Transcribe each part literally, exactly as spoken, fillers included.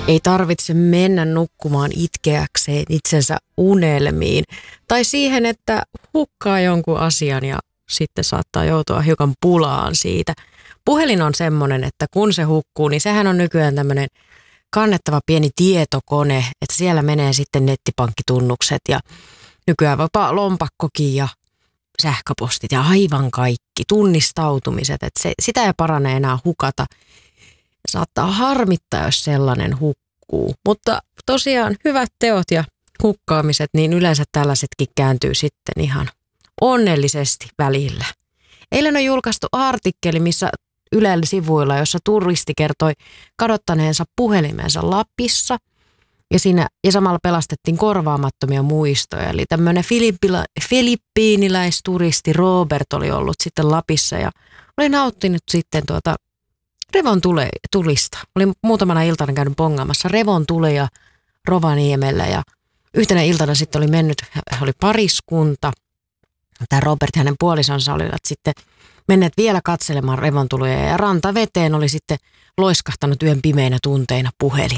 Ei tarvitse mennä nukkumaan itkeäkseen itsensä unelmiin tai siihen, että hukkaa jonkun asian ja sitten saattaa joutua hiukan pulaan siitä. Puhelin on semmoinen, että kun se hukkuu, niin sehän on nykyään tämmöinen kannettava pieni tietokone, että siellä menee sitten nettipankkitunnukset ja nykyään vaikka lompakkokin ja sähköpostit ja aivan kaikki, tunnistautumiset, että se, sitä ei parane enää hukata. Saattaa harmittaa, jos sellainen hukkuu, mutta tosiaan hyvät teot ja hukkaamiset, niin yleensä tällaisetkin kääntyy sitten ihan onnellisesti välillä. Eilen on julkaistu artikkeli, missä Ylen sivuilla, jossa turisti kertoi kadottaneensa puhelimensa Lapissa ja, siinä, ja samalla pelastettiin korvaamattomia muistoja. Eli tämmöinen filippiiniläisturisti Robert oli ollut sitten Lapissa ja oli nauttinut sitten tuota revon tule, tulista. Oli muutamana iltana käynyt bongaamassa revon tuleja Rovaniemellä ja yhtenä iltana sitten oli mennyt, oli pariskunta. Tämä Robert ja hänen puolisonsa olivat sitten menneet vielä katselemaan revontuloja ja rantaveteen oli sitten loiskahtanut yön pimeinä tunteina puhelin.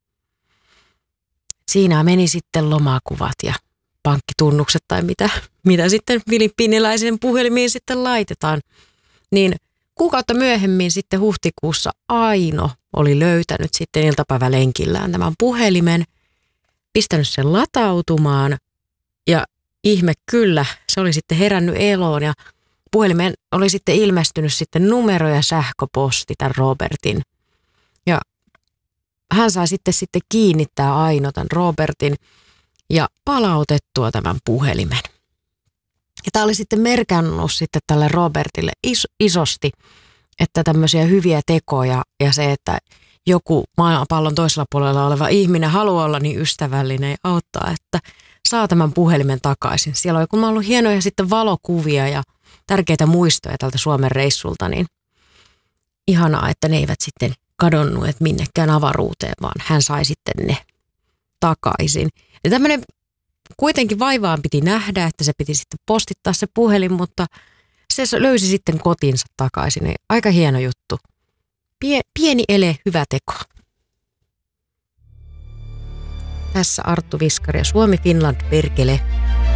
Siinä meni sitten lomakuvat ja pankkitunnukset tai mitä, mitä sitten filippiiniläisen puhelimiin sitten laitetaan. Niin kuukautta myöhemmin sitten huhtikuussa Aino oli löytänyt sitten iltapäivälenkillään tämän puhelimen, pistänyt sen latautumaan ja ihme kyllä, se oli sitten herännyt eloon ja puhelimeen oli sitten ilmestynyt sitten numero ja sähköposti tämän Robertin. Ja hän sai sitten, sitten kiinnittää Aino tämän Robertin ja palautettua tämän puhelimen. Ja tämä oli sitten merkannut sitten tälle Robertille is- isosti, että tämmöisiä hyviä tekoja ja se, että joku maapallon toisella puolella oleva ihminen haluaa olla niin ystävällinen ja auttaa, että saa tämän puhelimen takaisin. Siellä on, kun on ollut hienoja sitten valokuvia ja tärkeitä muistoja tältä Suomen reissulta, niin ihanaa, että ne eivät sitten kadonneet minnekään avaruuteen, vaan hän sai sitten ne takaisin. Ja tämmöinen kuitenkin vaivaan piti nähdä, että se piti sitten postittaa se puhelin, mutta se löysi sitten kotinsa takaisin. Niin aika hieno juttu. Pie, pieni ele, hyvä teko. Tässä Arttu Viskari ja Suomi Finland perkele.